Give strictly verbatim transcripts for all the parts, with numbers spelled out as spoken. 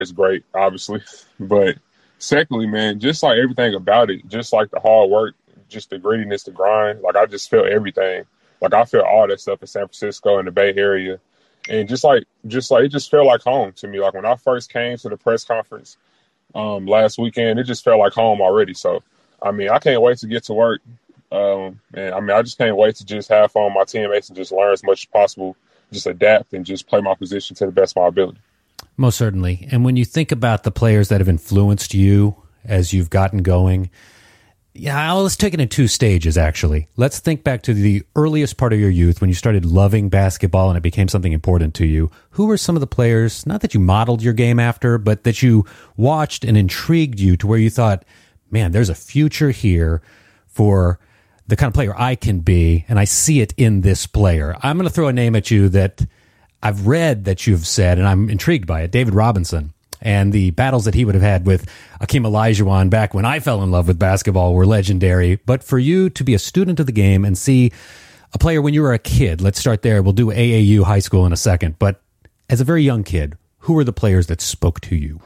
It's great, obviously. But secondly, man, just like everything about it, just like the hard work, just the grittiness, the grind, like I just felt everything. Like I felt all that stuff in San Francisco and the Bay Area. And just like, just like, it just felt like home to me. Like when I first came to the press conference um, last weekend, it just felt like home already. So, I mean, I can't wait to get to work. Um, and I mean, I just can't wait to just have fun with my teammates and just learn as much as possible, just adapt and just play my position to the best of my ability. Most certainly. And when you think about the players that have influenced you as you've gotten going, yeah, let's take it in two stages, actually. Let's think back to the earliest part of your youth when you started loving basketball and it became something important to you. Who were some of the players, not that you modeled your game after, but that you watched and intrigued you to where you thought, man, there's a future here for the kind of player I can be, and I see it in this player? I'm going to throw a name at you that I've read that you've said, and I'm intrigued by it, David Robinson. And the battles that he would have had with Akeem Olajuwon back when I fell in love with basketball were legendary. But for you to be a student of the game and see a player when you were a kid, let's start there. We'll do A A U high school in a second. But as a very young kid, who were the players that spoke to you?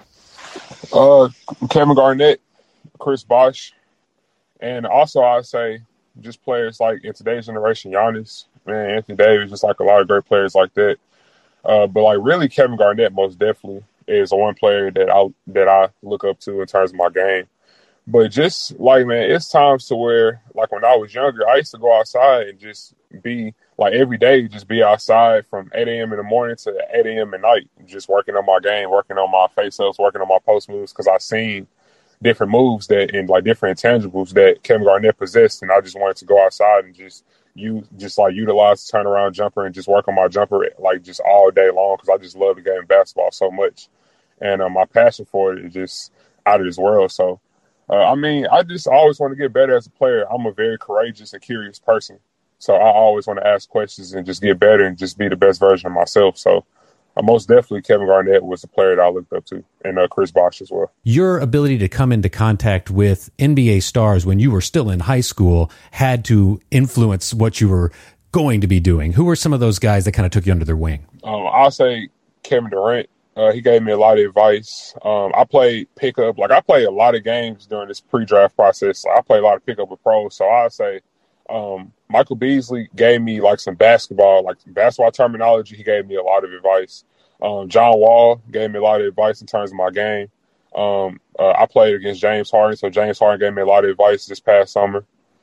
Uh, Kevin Garnett, Chris Bosh, and also I'd say just players like in today's generation, Giannis, man, Anthony Davis, just like a lot of great players like that. Uh, but like really Kevin Garnett most definitely is one player that I that I look up to in terms of my game. But just like, man, it's times to where, like when I was younger, I used to go outside and just be like every day, just be outside from eight a.m. in the morning to eight a.m. at night, just working on my game, working on my face-ups, working on my post moves, because I seen different moves that and like different intangibles that Kevin Garnett possessed, and I just wanted to go outside and just you just like utilize the turnaround jumper and just work on my jumper like just all day long, because I just love the game of basketball so much. And uh, my passion for it is just out of this world. So, uh, I mean, I just always want to get better as a player. I'm a very courageous and curious person. So I always want to ask questions and just get better and just be the best version of myself. So uh, most definitely Kevin Garnett was the player that I looked up to, and uh, Chris Bosh as well. Your ability to come into contact with N B A stars when you were still in high school had to influence what you were going to be doing. Who were some of those guys that kind of took you under their wing? Um, I'll say Kevin Durant. Uh, he gave me a lot of advice. Um, I played pickup. Like, I played a lot of games during this pre-draft process. Like, I played a lot of pickup with pros. So I'd say um, Michael Beasley gave me, like, some basketball, like basketball terminology. He gave me a lot of advice. Um, John Wall gave me a lot of advice in terms of my game. Um, uh, I played against James Harden, so James Harden gave me a lot of advice this past summer.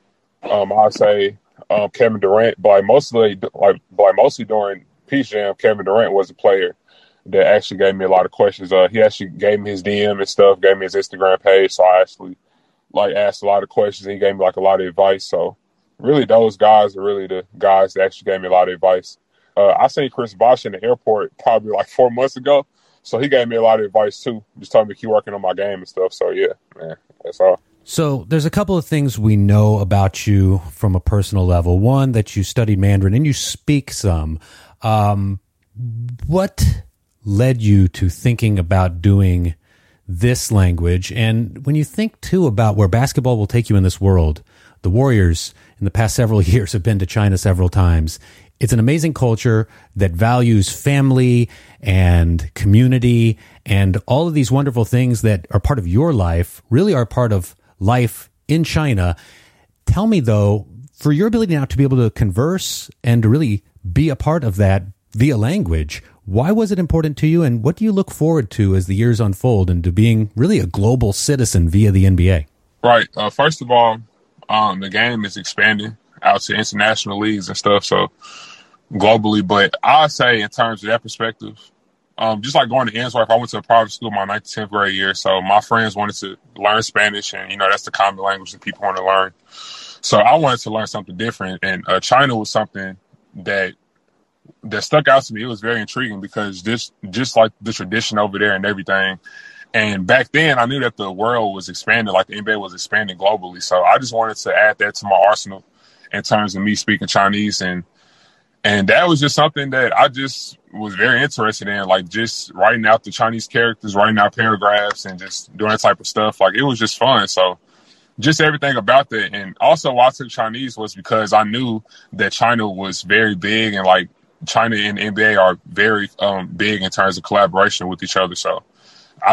Um, I'd say um, Kevin Durant, but like mostly, like, like mostly during Peace Jam, Kevin Durant was a player that actually gave me a lot of questions. Uh, he actually gave me his D M and stuff, gave me his Instagram page. So I actually like asked a lot of questions. And he gave me like a lot of advice. So really those guys are really the guys that actually gave me a lot of advice. Uh, I seen Chris Bosh in the airport probably like four months ago. So he gave me a lot of advice too. Just told me to keep working on my game and stuff. So yeah, man, that's all. So there's a couple of things we know about you from a personal level. One, that you studied Mandarin and you speak some. Um, what led you to thinking about doing this language? And when you think, too, about where basketball will take you in this world, the Warriors in the past several years have been to China several times. It's an amazing culture that values family and community and all of these wonderful things that are part of your life, really are part of life in China. Tell me, though, for your ability now to be able to converse and to really be a part of that via language, why was it important to you, and what do you look forward to as the years unfold into being really a global citizen via the N B A? Right. Uh, first of all, um, the game is expanding out to international leagues and stuff, so globally. But I'd say in terms of that perspective, um, just like going to Ainsworth, I went to a private school my ninth to tenth grade year, so my friends wanted to learn Spanish, and, you know, that's the common language that people want to learn. So I wanted to learn something different, and uh, China was something that that stuck out to me. It was very intriguing because just just like the tradition over there and everything. And back then I knew that the world was expanding, like the N B A was expanding globally. So I just wanted to add that to my arsenal in terms of me speaking Chinese. And and that was just something that I just was very interested in, like just writing out the Chinese characters, writing out paragraphs and just doing that type of stuff. Like it was just fun. So just everything about that. And also why I took Chinese was because I knew that China was very big, and like China and the N B A are very um, big in terms of collaboration with each other. So